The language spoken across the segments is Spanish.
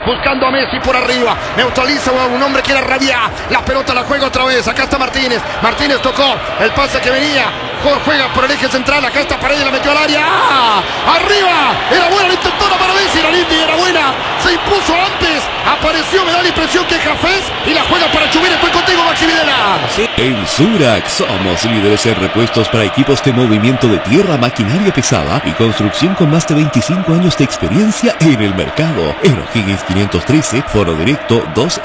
buscando a Messi por arriba, neutraliza a un hombre que era Rabiá, la pelota la juega otra vez, acá está Martínez, Martínez tocó, el pase que venía, juega por el eje central, acá está Paredes, la metió al área, ¡ah! Arriba, era buena, la intentó para Messi, la linda era buena, se impuso antes, apareció, me da la impresión que Jafés y la juega para Chubir. Estoy contigo, Maxi Videla. Sí. En Surac somos líderes en repuestos para equipos de movimiento de tierra, maquinaria pesada y construcción con más de 25 años de experiencia en el mercado. En O'Higgins 513, Foro Directo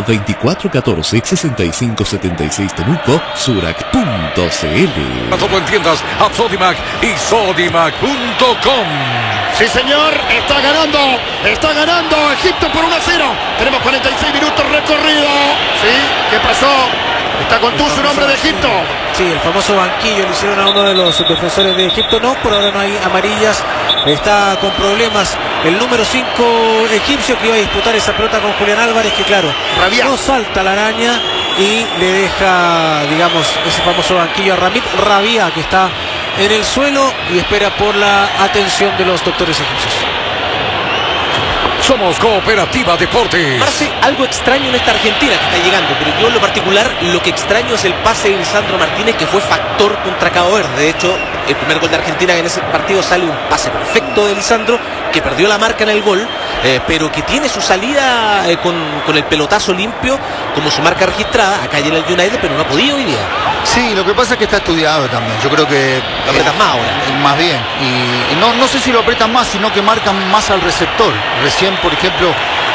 22414-6576 Temuco, Surac.cl. Todo en tiendas, Sodimac y Sodimac.com. Sí, señor, está ganando Egipto por 1-0. Tenemos 46 minutos recorrido. ¿Sí? ¿Qué pasó? Está contuso un hombre de Egipto. Sí, el famoso banquillo le hicieron a uno de los defensores de Egipto. No, por ahora no hay amarillas. Está con problemas el número 5 egipcio que iba a disputar esa pelota con Julián Álvarez, que claro, Rabiá. No salta la araña y le deja, digamos, ese famoso banquillo a Ramit Rabiá, que está en el suelo y espera por la atención de los doctores egipcios. Somos Cooperativa Deportes. Marce, algo extraño en esta Argentina que está llegando, pero yo en lo particular lo que extraño es el pase de Lisandro Martínez, que fue factor contra Cabo Verde. De hecho, el primer gol de Argentina en ese partido sale un pase perfecto de Lisandro, que perdió la marca en el gol, pero que tiene su salida con el pelotazo limpio como su marca registrada acá en el United, pero no ha podido hoy día. Sí, lo que pasa es que está estudiado también. Yo creo que lo apretan más ahora. Más bien. Y no sé si lo apretan más, sino que marcan más al receptor. Recién, por ejemplo,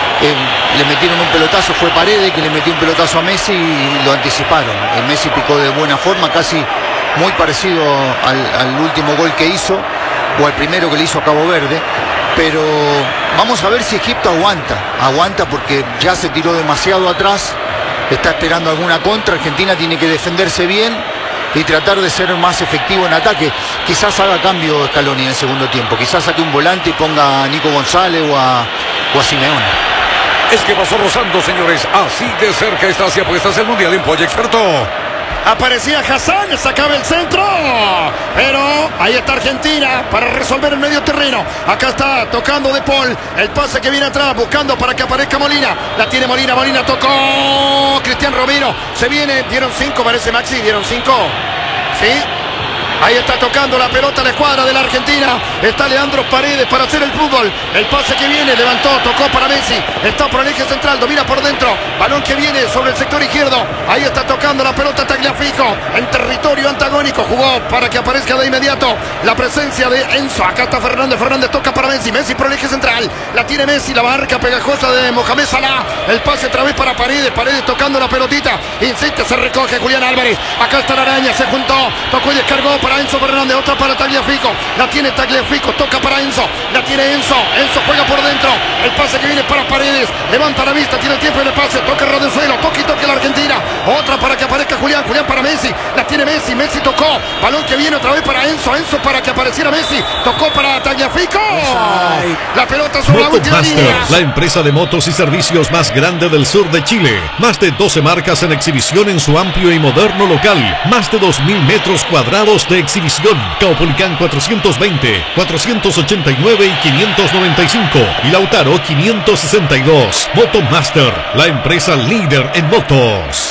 le metieron un pelotazo, fue Paredes que le metió un pelotazo a Messi y lo anticiparon. El Messi picó de buena forma, casi muy parecido al último gol que hizo, o al primero que le hizo a Cabo Verde. Pero vamos a ver si Egipto aguanta porque ya se tiró demasiado atrás, está esperando alguna contra. Argentina tiene que defenderse bien y tratar de ser más efectivo en ataque. Quizás haga cambio Scaloni en el segundo tiempo, quizás saque un volante y ponga a Nico González o a Simeone. Es que pasó rozando, señores, así de cerca está hacia apuestas el Mundial en Pollo Experto. Aparecía Hassan, sacaba el centro, pero ahí está Argentina para resolver el medio terreno. Acá está tocando De Paul, el pase que viene atrás, buscando para que aparezca Molina. La tiene Molina, Molina tocó Cristian Romero, se viene, dieron 5, parece Maxi, dieron 5, ¿sí? Ahí está tocando la pelota la escuadra de la Argentina. Está Leandro Paredes para hacer el fútbol. El pase que viene, levantó, tocó para Messi. Está por el eje central, domina por dentro. Balón que viene sobre el sector izquierdo. Ahí está tocando la pelota Tagliafico en territorio antagónico. Jugó para que aparezca de inmediato la presencia de Enzo. Acá está Fernández, Fernández toca para Messi. Messi por el eje central. La tiene Messi, la marca pegajosa de Mohamed Salah. El pase otra vez para Paredes. Paredes tocando la pelotita. Insiste, se recoge Julián Álvarez. Acá está la araña, se juntó. Tocó y descargó para Enzo Fernández, otra para Tagliafico, la tiene Tagliafico, toca para Enzo, la tiene Enzo juega por dentro, el pase que viene para Paredes, levanta la vista, tiene el tiempo y el espacio, toca el Rodenzuelo, toque y toque la Argentina, otra para que aparezca Julián para Messi, la tiene Messi, Messi tocó, balón que viene otra vez para Enzo para que apareciera Messi, tocó para Tagliafico, la pelota sobre la última línea. La empresa de motos y servicios más grande del sur de Chile, más de 12 marcas en exhibición en su amplio y moderno local, más de 2.000 metros cuadrados de exhibición. Caupolicán 420, 489 y 595 y Lautaro 562. Motomaster, la empresa líder en motos.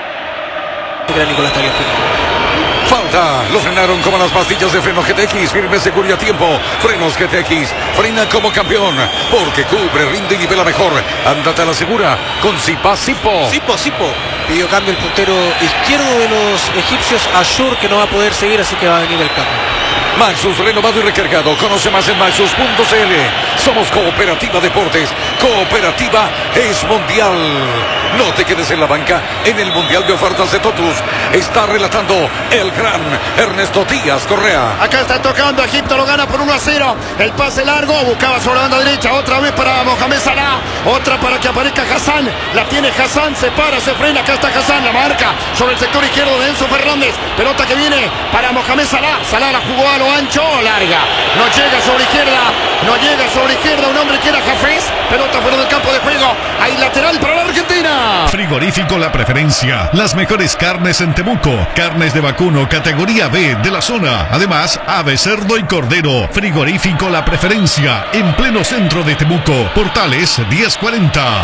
Falta, lo frenaron como las pastillas de freno GTX, firme, seguro y a tiempo. Frenos GTX, frena como campeón, porque cubre, rinde y nivela mejor. Ándate a la segura con Sipa Sipo. Sipo. Pidió cambio el puntero izquierdo de los egipcios, Ashur, que no va a poder seguir, así que va a venir el cambio. Maxus renovado y recargado. Conoce más en Maxus.cl. Somos Cooperativa Deportes. Cooperativa es mundial. No te quedes en la banca en el Mundial de Ofertas de Totus. Está relatando el gran Ernesto Díaz Correa. Acá está tocando, Egipto lo gana por 1-0. El pase largo, buscaba sobre la banda derecha. Otra vez para Mohamed Salah. Otra para que aparezca Hassan. La tiene Hassan, se para, se frena. Acá está Hassan, la marca sobre el sector izquierdo de Enzo Fernández. Pelota que viene para Mohamed Salah. Salah la jugó a lo ancho, larga. No llega sobre izquierda. Un hombre que era Jafés. Pelota fuera del campo de juego. Hay lateral para la Argentina. Frigorífico La Preferencia. Las mejores carnes en Temuco. Carnes de vacuno categoría B de la zona. Además, ave, cerdo y cordero. Frigorífico La Preferencia. En pleno centro de Temuco. Portales 1040.